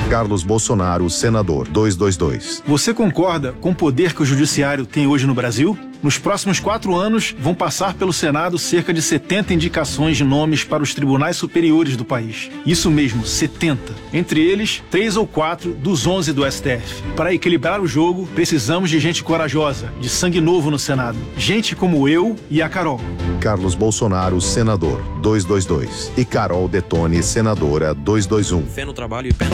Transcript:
Carlos Bolsonaro, senador, 222. Você concorda com o poder que o judiciário tem hoje no Brasil? Nos próximos 4 anos, vão passar pelo Senado cerca de 70 indicações de nomes para os tribunais superiores do país. Isso mesmo, 70. Entre eles, 3 ou 4 dos 11 do STF. Para equilibrar o jogo, precisamos de gente corajosa, de sangue novo no Senado. Gente como eu e a Carol. Carlos Bolsonaro, senador, 222. E Carol Detone, senadora, 221. Fé no trabalho e pé